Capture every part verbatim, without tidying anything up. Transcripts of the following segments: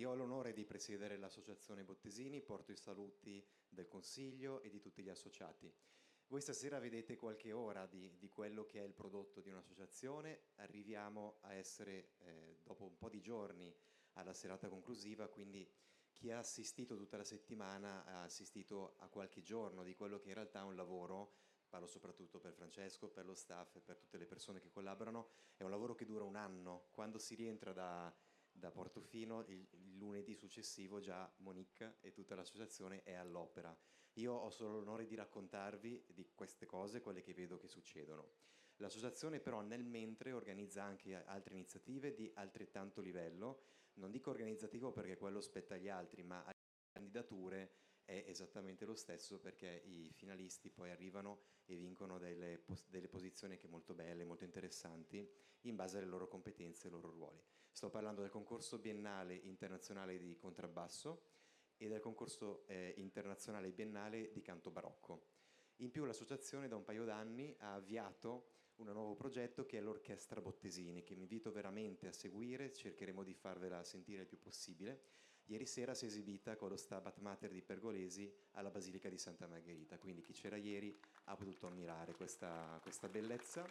io ho l'onore di presiedere l'associazione Bottesini, porto i saluti del Consiglio e di tutti gli associati. Voi stasera vedete qualche ora di, di quello che è il prodotto di un'associazione, arriviamo a essere, eh, dopo un po' di giorni, alla serata conclusiva, quindi chi ha assistito tutta la settimana ha assistito a qualche giorno di quello che in realtà è un lavoro, parlo soprattutto per Francesco, per lo staff e per tutte le persone che collaborano, è un lavoro che dura un anno. Quando si rientra da, da Portofino, il, il lunedì successivo già Monique e tutta l'associazione è all'opera. Io ho solo l'onore di raccontarvi di queste cose, quelle che vedo che succedono. L'associazione però nel mentre organizza anche altre iniziative di altrettanto livello, non dico organizzativo perché quello spetta agli altri, ma alle candidature è esattamente lo stesso, perché i finalisti poi arrivano e vincono delle, pos delle posizioni che molto belle, molto interessanti, in base alle loro competenze e ai loro ruoli. Sto parlando del concorso biennale internazionale di contrabbasso e del concorso eh, internazionale biennale di canto barocco. In più l'associazione da un paio d'anni ha avviato un nuovo progetto che è l'Orchestra Bottesini, che vi invito veramente a seguire, cercheremo di farvela sentire il più possibile. Ieri sera si è esibita con lo Stabat Mater di Pergolesi alla Basilica di Santa Margherita, quindi chi c'era ieri ha potuto ammirare questa, questa bellezza.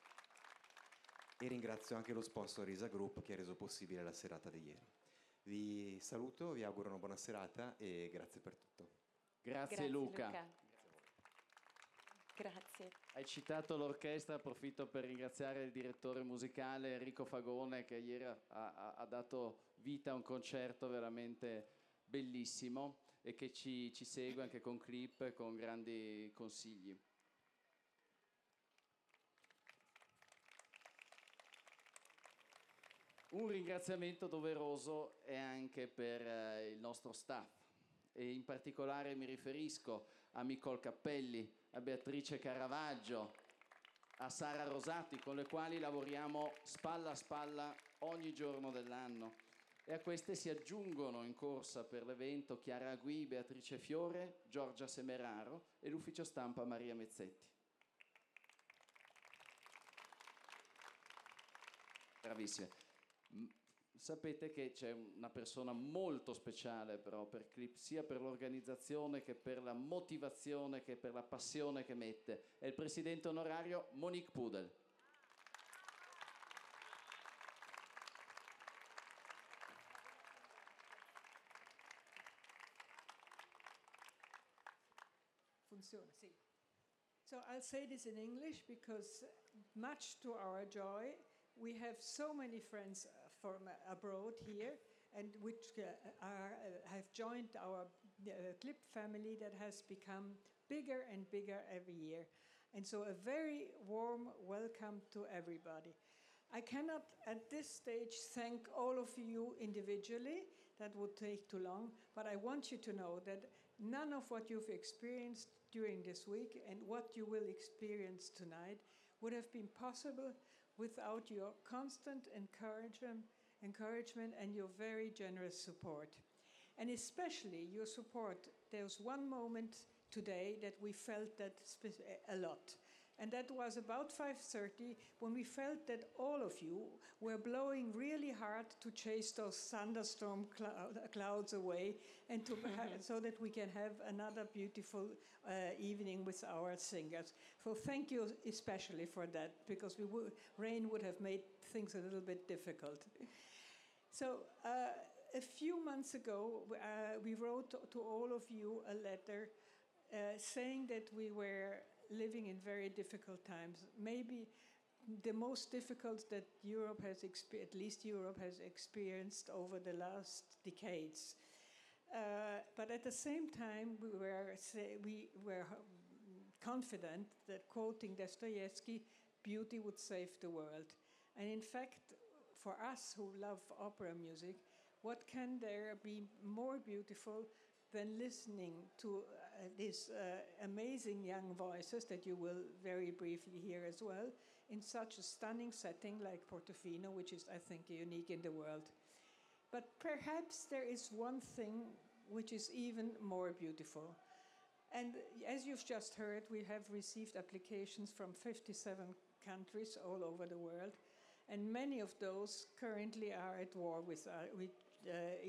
E ringrazio anche lo sponsor Risa Group che ha reso possibile la serata di ieri. Vi saluto, vi auguro una buona serata e grazie per tutto. Grazie, Grazie Luca. Luca. Grazie. Hai citato l'orchestra, approfitto per ringraziare il direttore musicale Enrico Fagone che ieri ha, ha, ha dato vita a un concerto veramente bellissimo e che ci, ci segue anche con clip e con grandi consigli. Un ringraziamento doveroso è anche per eh, il nostro staff e in particolare mi riferisco a Nicole Cappelli, a Beatrice Caravaggio, a Sara Rosati, con le quali lavoriamo spalla a spalla ogni giorno dell'anno. E a queste si aggiungono in corsa per l'evento Chiara Agui, Beatrice Fiore, Giorgia Semeraro e l'ufficio stampa Maria Mezzetti. Bravissime. Sapete che c'è una persona molto speciale però per Clip, sia per l'organizzazione che per la motivazione che per la passione che mette. È il presidente onorario Monique Pudel. Funziona, sì. So I'll say this in English because much to our joy, we have so many friends from abroad here and which uh, are, uh, have joined our uh, Clip family that has become bigger and bigger every year. And so a very warm welcome to everybody. I cannot at this stage thank all of you individually, that would take too long, but I want you to know that none of what you've experienced during this week and what you will experience tonight would have been possible without your constant encouragement, encouragement and your very generous support. And especially your support. There's one moment today that we felt that a lot. And that was about five thirty when we felt that all of you were blowing really hard to chase those thunderstorm cloud, clouds away and to so that we can have another beautiful uh, evening with our singers. So thank you especially for that, because we would, rain would have made things a little bit difficult. So uh, a few months ago, uh, we wrote to, to all of you a letter uh, saying that we were living in very difficult times, maybe the most difficult that Europe has experienced, at least Europe has experienced over the last decades. Uh, but at the same time, we were, say, we were confident that, quoting Dostoevsky, beauty would save the world. And in fact, for us who love opera music, what can there be more beautiful than listening to uh, these uh, amazing young voices that you will very briefly hear as well, in such a stunning setting like Portofino, which is, I think, unique in the world. But perhaps there is one thing which is even more beautiful. And as you've just heard, we have received applications from fifty-seven countries all over the world, and many of those currently are at war with, uh, with uh,